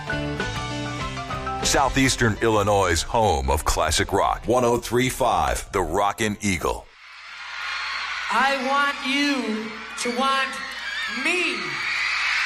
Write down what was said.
Southeastern Illinois' home of classic rock. 103.5, The Rockin' Eagle. I want you to want me.